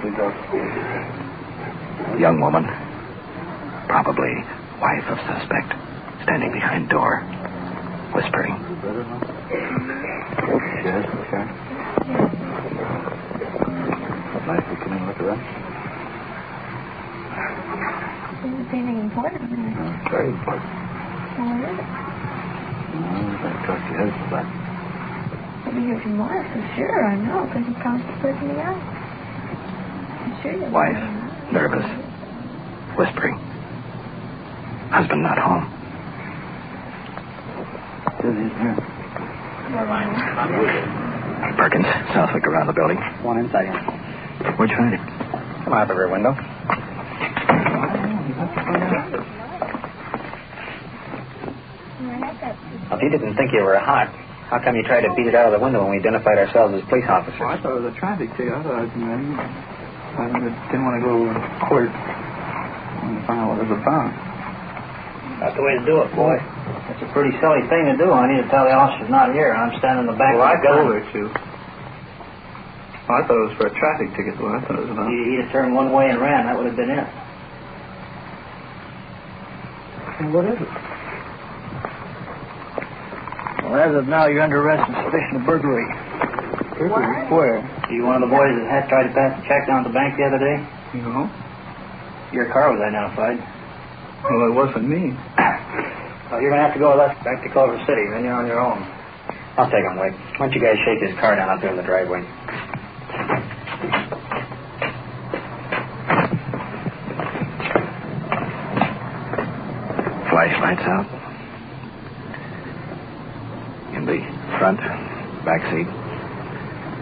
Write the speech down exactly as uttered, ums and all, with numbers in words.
Young woman, probably wife of suspect, standing behind door, whispering. Yes, okay. Nice to come in and look around. Is anything important? Uh, very important. Well, what is it? No, I'm going to talk to your husband about it. I'll be here tomorrow for sure, I know, because he promised to put me out. I'm sure you'll Wife, be nervous, whispering. Husband not home. Still is here. Perkins, Southwick around the building. One inside here. Where'd you find it? Come out the rear window. Well, if you didn't think you were hot, how come you tried to beat it out of the window when we identified ourselves as police officers? Oh, I thought it was a traffic ticket. I thought, you know, I didn't want to go to court. I wanted to find out what it was about. That's the way to do it, boy. It's a pretty silly thing to do. I need to tell the officer's not here. I'm standing in the back Well, of I the gun. told her to. Well, I thought it was for a traffic ticket, though. I thought it was about... He'd have turned one way and ran. That would have been it. Well, what is it? Well, as of now, you're under arrest on suspicion of burglary. Burglary? Where? You one of the boys that had tried to pass the check down at the bank the other day? No. Your car was identified. Well, it wasn't me. Well, you're going to have to go with us back to Culver City. Then you're on your own. I'll take him, Wade. Why don't you guys shake his car down out there in the driveway? Flashlights out. In the front, back seat.